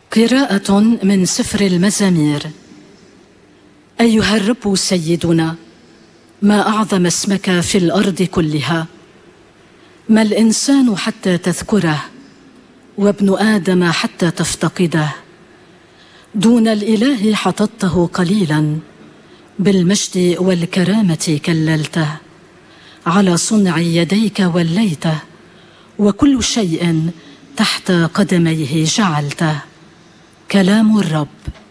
قراءة من سفر المزامير. أيها الرب سيدنا، ما أعظم اسمك في الأرض كلها. ما الإنسان حتى تذكره، وابن آدم حتى تفتقده. دون الإله حططته قليلا، بالمجد والكرامة كللته. على صنع يديك وليته، وكل شيء تحت قدميه جعلته. كلام الرب.